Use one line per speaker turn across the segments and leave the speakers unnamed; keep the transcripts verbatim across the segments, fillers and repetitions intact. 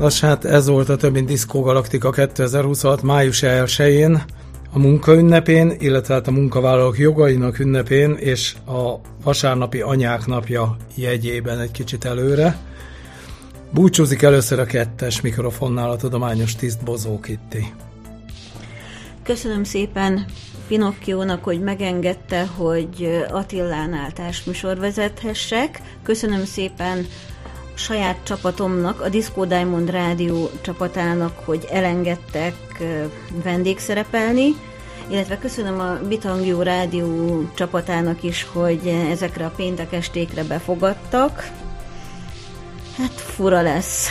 Nos hát ez volt a Több mint Diszkó Galaktika kétezer-huszonhat május elsején, a munkaünnepén, illetve hát a munkavállalók jogainak ünnepén, és a vasárnapi anyák napja jegyében egy kicsit előre. Búcsúzik először a kettes mikrofonnál a tudományos tiszt Bozó Kitti.
Köszönöm szépen Pinokkiónak, hogy megengedte, hogy Attilánál társműsor vezethessek. Köszönöm szépen saját csapatomnak, a Disco Diamond Rádió csapatának, hogy elengedtek vendégszerepelni, illetve köszönöm a Bitangió Rádió csapatának is, hogy ezekre a péntek estékre befogadtak. Hát fura lesz.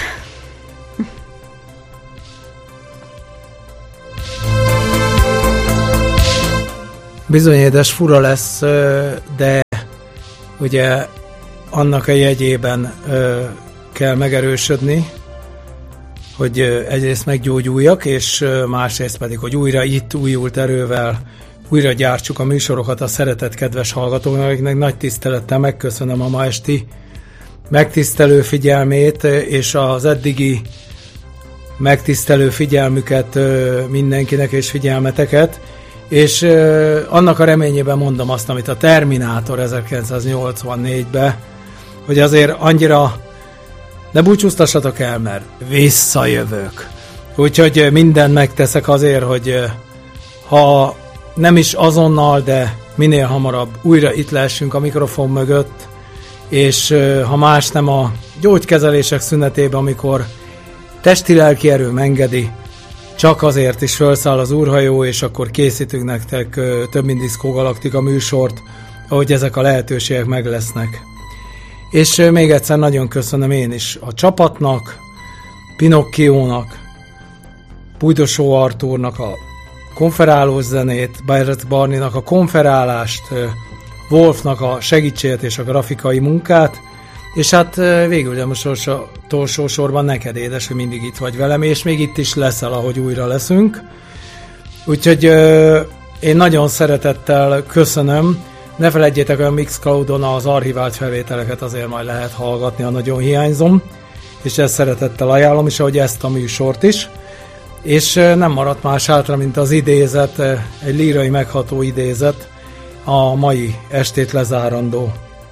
Bizony édes, fura lesz, de ugye annak a jegyében kell megerősödni, hogy egyrészt meggyógyuljak, és másrészt pedig, hogy újra itt újult erővel újra gyártsuk a műsorokat a szeretett kedves hallgatóknak, akiknek nagy tisztelettel megköszönöm a ma esti megtisztelő figyelmét, és az eddigi megtisztelő figyelmüket mindenkinek és figyelmeteket, és annak a reményében mondom azt, amit a Terminátor ezerkilencszáznyolcvannégyben, hogy azért annyira ne búcsúztassatok el, mert visszajövök. Úgyhogy mindent megteszek azért, hogy ha nem is azonnal, de minél hamarabb újra itt lehessünk a mikrofon mögött, és ha más nem a gyógykezelések szünetében, amikor testi-lelki erőm engedi, csak azért is felszáll az úrhajó, és akkor készítünk nektek Több mint Diszkó Galaktika műsort, ahogy ezek a lehetőségek meg lesznek. És még egyszer nagyon köszönöm én is a csapatnak, Pinokkiónak, Bújdosó Artúrnak a konferálós zenét, Bajrat Barninak a konferálást, Wolfnak a segítséget és a grafikai munkát, és hát végül, de most a utolsó sorban neked, édes, hogy mindig itt vagy velem, és még itt is leszel, ahogy újra leszünk. Úgyhogy én nagyon szeretettel köszönöm. Ne felejtjétek, hogy a Mixcloudon az archivált felvételeket azért majd lehet hallgatni, ha nagyon hiányzom, és ezt szeretettel ajánlom is, ahogy ezt a műsort is. És nem maradt más hátra, mint az idézet, egy lírai megható idézet, a mai estét lezárandó.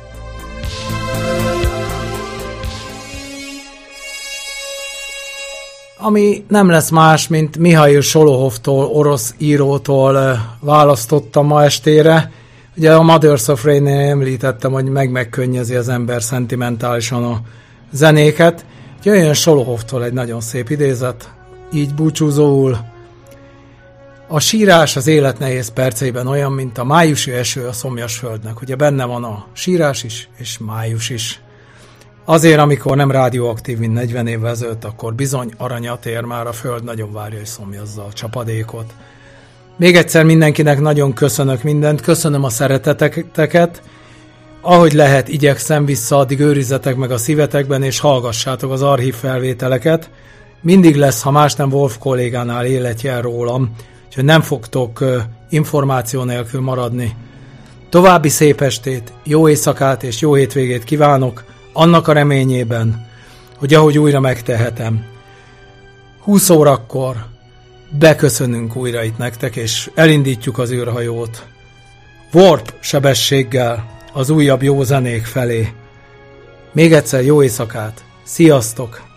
Ami nem lesz más, mint Mihail Sholohovtól, orosz írótól választottam ma estére. Ugye a Mothers of Rain-nél említettem, hogy meg-megkönnyezi az ember szentimentálisan a zenéket. Jöjjön Sholohovtól egy nagyon szép idézet, így búcsúzóul. A sírás az élet nehéz perceiben olyan, mint a májusi eső a szomjas földnek. Ugye benne van a sírás is, és május is. Azért, amikor nem rádióaktív, mint negyven évvel ezelőtt, akkor bizony aranyat ér, már a föld nagyon várja, és szomjazza a csapadékot. Még egyszer mindenkinek nagyon köszönök mindent, köszönöm a szereteteket, ahogy lehet, igyekszem vissza, addig őrizzetek meg a szívetekben, és hallgassátok az archív felvételeket. Mindig lesz, ha más nem Wolf kollégánál életjel rólam, úgyhogy nem fogtok uh, információ nélkül maradni. További szép estét, jó éjszakát és jó hétvégét kívánok, annak a reményében, hogy ahogy újra megtehetem, húsz órakor beköszönünk újra itt nektek, és elindítjuk az űrhajót warp sebességgel az újabb jó zenék felé. Még egyszer jó éjszakát, sziasztok!